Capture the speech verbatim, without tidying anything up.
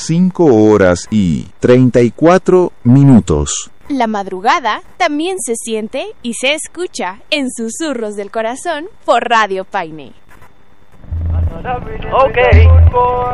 cinco horas y treinta y cuatro minutos. La madrugada también se siente y se escucha en Susurros del Corazón por Radio Paine. Okay.